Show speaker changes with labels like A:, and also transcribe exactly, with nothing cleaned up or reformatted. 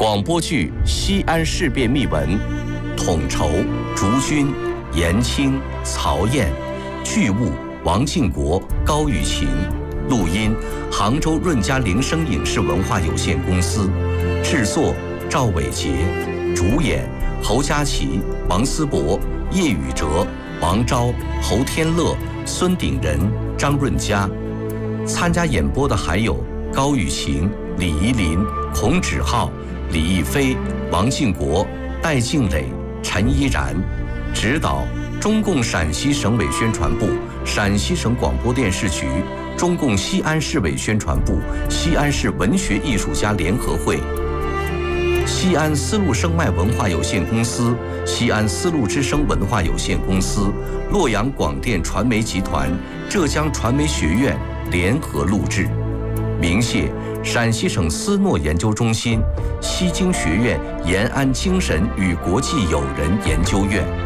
A: 广播剧《西安事变秘闻》，统筹竹君、严青、曹燕，剧务王敬国、高玉琴，录音杭州润嘉铃声影视文化有限公司，制作赵伟杰，主演侯佳琪、王思博、叶宇哲、王钊、侯天乐、孙鼎仁、张润佳。参加演播的还有高玉琴、李怡林、孔芷浩、李逸飞、王敬国、戴静蕾、陈依然。指导中共陕西省委宣传部、陕西省广播电视局、中共西安市委宣传部、西安市文学艺术家联合会、西安丝路声脉文化有限公司、西安丝路之声文化有限公司、洛阳广电传媒集团、浙江传媒学院联合录制。鸣谢陕西省思诺研究中心、西京学院延安精神与国际友人研究院。